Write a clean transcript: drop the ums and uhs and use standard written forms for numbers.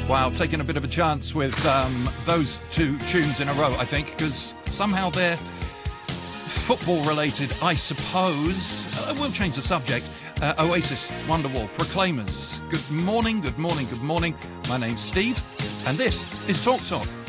Wow, taking a bit of a chance with those two tunes in a row, I think, because somehow they're football related, I suppose. We'll change the subject. Oasis, Wonderwall, Proclaimers. Good morning, good morning, good morning. My name's Steve, and this is Talk Talk.